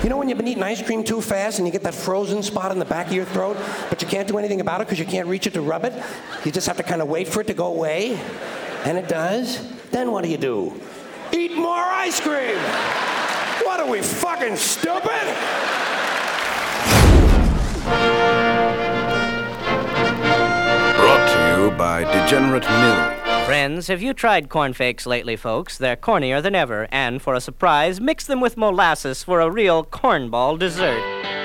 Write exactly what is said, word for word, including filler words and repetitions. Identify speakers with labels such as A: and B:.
A: You know when you've been eating ice cream too fast and you get that frozen spot in the back of your throat, but you can't do anything about it because you can't reach it to rub it? You just have to kind of wait for it to go away, and it does. Then what do you do? Eat more ice cream! What are we, fucking stupid?
B: Brought to you by Degenerate Mill.
C: Friends, have you tried cornflakes lately, folks? They're cornier than ever, and for a surprise, mix them with molasses for a real cornball dessert.